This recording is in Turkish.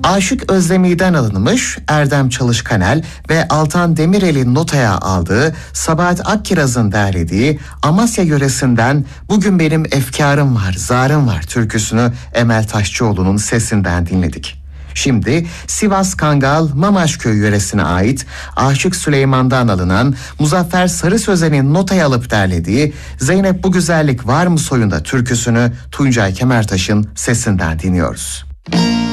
Aşık Özdemir'den alınmış Erdem Çalışkanel ve Altan Demirel'in notaya aldığı Sabahat Akkiraz'ın derlediği Amasya yöresinden Bugün Benim Efkarım Var, Zarım Var türküsünü Emel Taşçıoğlu'nun sesinden dinledik. Şimdi Sivas Kangal Mamaşköy yöresine ait Aşık Süleyman'dan alınan Muzaffer Sarı Sözen'in notaya alıp derlediği Zeynep Bu Güzellik Var mı Soyunda türküsünü Tuncay Kemertaş'ın sesinden dinliyoruz.